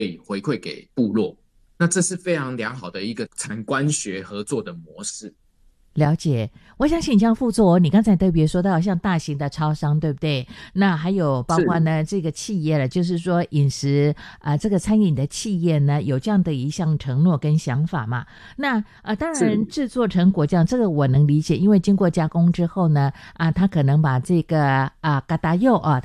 回馈给部落。那这是非常良好的一个产官学合作的模式。 了解，我想请教副座，你刚才特别说到像大型的超商，对不对？那还有包括是呢这个企业了，就是说饮食这个餐饮的企业呢有这样的一项承诺跟想法嘛？那当然是制作成果酱这个我能理解，因为经过加工之后呢它可能把这个嘎达柚